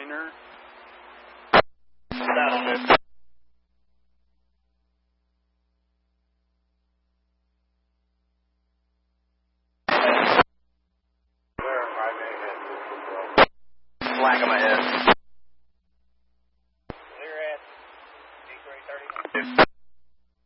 minor. That'll do. Verify they had this as well. Flag on my head.